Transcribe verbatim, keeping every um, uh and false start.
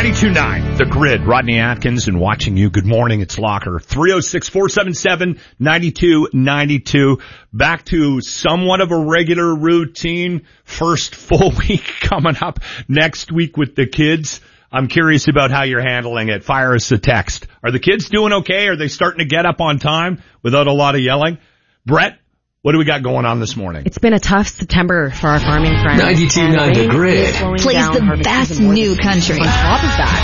ninety-two point nine, The Grid. Rodney Atkins and watching you. Good morning. It's Locker. three oh six, four seven seven, nine two nine two. Back to somewhat of a regular routine. First full week coming up next week with the kids. I'm curious about how you're handling it. Fire us a text. Are the kids doing okay? Are they starting to get up on time without a lot of yelling? Brett, what do we got going on this morning? It's been a tough September for our farming friends. ninety-two point nine The Grid plays the best new country. On top of that,